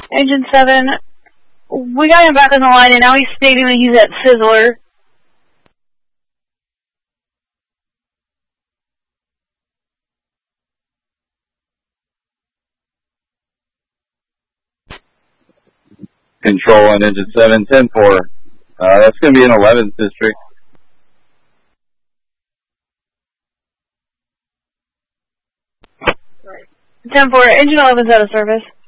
Engine 7, we got him back on the line, and now he's stating that he's at Sizzler. Control on Engine 7, 10-4. That's going to be an 11th district. Right. 10-4, Engine 11's out of service.